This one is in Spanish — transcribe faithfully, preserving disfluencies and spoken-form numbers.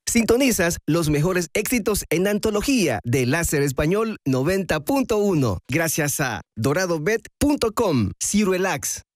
Sintonizas los mejores éxitos en antología de Láser Español noventa punto uno. Gracias a dorado bet punto com, Cirelax,